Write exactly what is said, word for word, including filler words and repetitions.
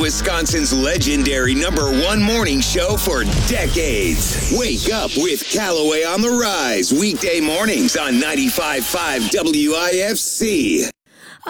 Wisconsin's legendary number one morning show for decades. Wake up with Callaway on the Rise, weekday mornings on ninety-five point five W I F C.